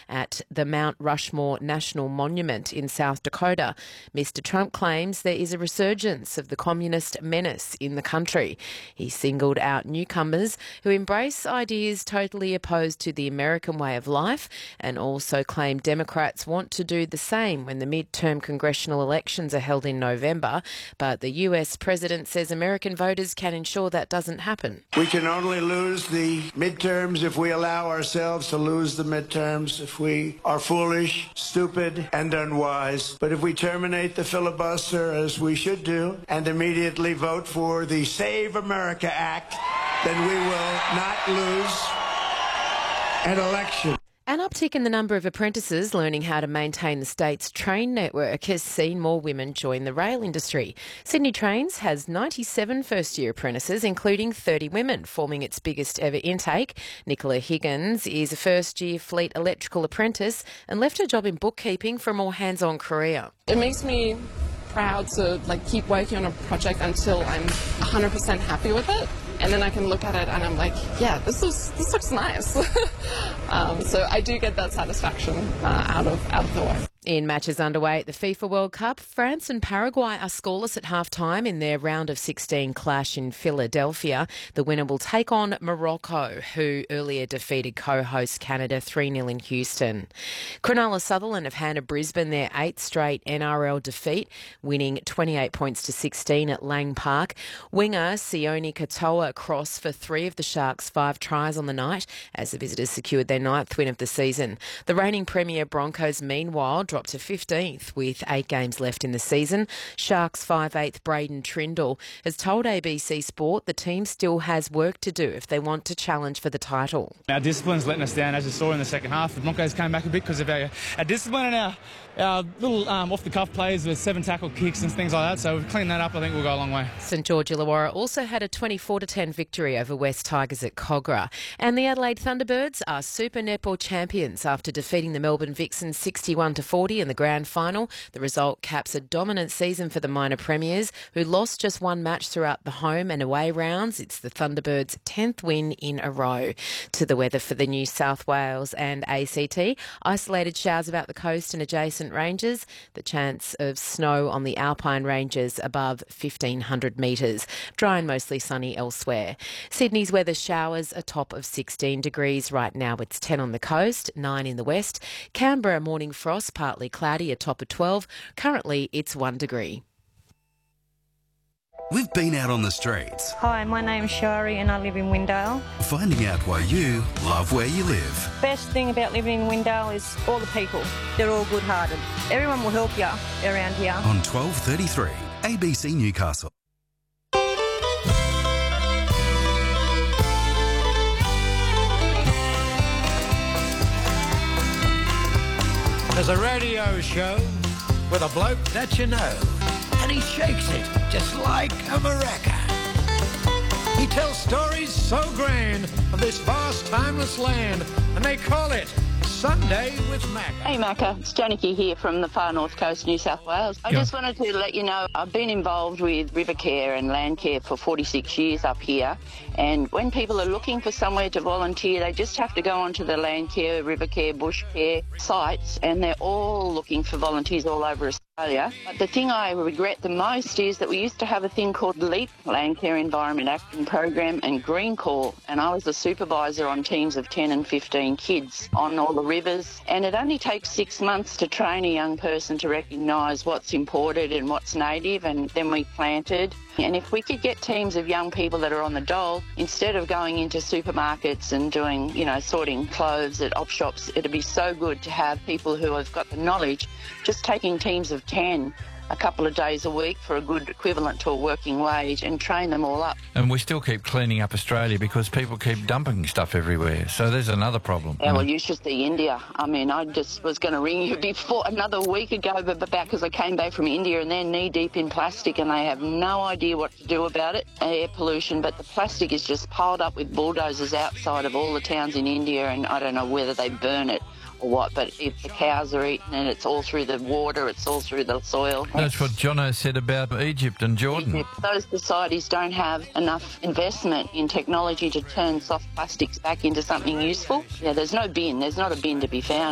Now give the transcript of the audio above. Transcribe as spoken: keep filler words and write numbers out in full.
at the Mount Rushmore National Monument in South Dakota. Mister Trump claims there is a resurgence of the communist menace in the country. He singled out newcomers who embrace ideas totally opposed to the American way of life and also claimed Democrats want to do the same when the midterm congressional elections are held in November. But the U S president says American voters can ensure that doesn't happen. We can only lose the midterms if we allow ourselves to lose the midterms, if we are foolish, stupid, and unwise. But if we terminate the filibuster, as we should do, and immediately vote for the Save America Act, then we will not lose an election. An uptick in the number of apprentices learning how to maintain the state's train network has seen more women join the rail industry. Sydney Trains has ninety-seven first-year apprentices, including thirty women, forming its biggest ever intake. Nicola Higgins is a first-year fleet electrical apprentice and left her job in bookkeeping for a more hands-on career. It makes me proud to like keep working on a project until I'm one hundred percent happy with it. And then I can look at it and I'm like, yeah, this is this looks nice. um, so I do get that satisfaction uh, out of out of the work. In matches underway at the FIFA World Cup, France and Paraguay are scoreless at half-time in their round of sixteen clash in Philadelphia. The winner will take on Morocco, who earlier defeated co-host Canada three nil in Houston. Cronulla Sutherland have handed Brisbane their eighth straight N R L defeat, winning twenty-eight points to sixteen at Lang Park. Winger Sione Katoa crossed for three of the Sharks' five tries on the night as the visitors secured their ninth win of the season. The reigning Premier Broncos, meanwhile, dropped to fifteenth with eight games left in the season. Sharks five eighth Braden Trindle has told A B C Sport the team still has work to do if they want to challenge for the title. Our discipline's letting us down, as you saw in the second half. The Broncos came back a bit because of our, our discipline and our, our little um, off-the-cuff plays with seven tackle kicks and things like that. So we've cleaned that up. I think we'll go a long way. St George Illawarra also had a twenty-four to ten victory over West Tigers at Kogarah. And the Adelaide Thunderbirds are Super Netball champions after defeating the Melbourne Vixens sixty-one to forty in the grand final. The result caps a dominant season for the minor premiers, who lost just one match throughout the home and away rounds. It's the Thunderbirds' tenth win in a row. To the weather for the New South Wales and A C T. Isolated showers about the coast and adjacent ranges. The chance of snow on the Alpine ranges above fifteen hundred metres. Dry and mostly sunny elsewhere. Sydney's weather showers a top of sixteen degrees. Right now it's ten on the coast, nine in the west. Canberra morning frost, partly cloudy, a top of twelve. Currently it's one degree. We've been out on the streets. Hi, my name's Shari and I live in Windale. Finding out why you love where you live. Best thing about living in Windale is all the people. They're all good-hearted. Everyone will help you around here. On twelve thirty-three, A B C Newcastle. There's a radio show with a bloke that you know, and he shakes it just like a maraca. He tells stories so grand of this vast, timeless land, and they call it Sunday with Macca. Hey Macca, it's Janicky here from the far north coast, New South Wales. I Yeah. just wanted to let you know I've been involved with river care and land care for forty-six years up here, and when people are looking for somewhere to volunteer, they just have to go onto the land care, river care, bush care sites, and they're all looking for volunteers all over Australia. But the thing I regret the most is that we used to have a thing called LEAP, Land Care Environment Action Program, and Green Call, and I was the supervisor on teams of ten and fifteen kids on all the rivers, and it only takes six months to train a young person to recognise what's imported and what's native, and then we planted. And if we could get teams of young people that are on the dole, instead of going into supermarkets and doing, you know, sorting clothes at op shops, it'd be so good to have people who have got the knowledge, just taking teams of ten a couple of days a week for a good equivalent to a working wage and train them all up. And we still keep cleaning up Australia because people keep dumping stuff everywhere. So there's another problem. Yeah, well, you should see India. I mean, I just was going to ring you before another week ago, but about because I came back from India and they're knee-deep in plastic and they have no idea what to do about it. Air pollution, but the plastic is just piled up with bulldozers outside of all the towns in India, and I don't know whether they burn it or what, but if the cows are eating and it's all through the water, it's all through the soil. That's what Jono said about Egypt and Jordan. Egypt. Those societies don't have enough investment in technology to turn soft plastics back into something useful. Yeah, there's no bin. There's not a bin to be found.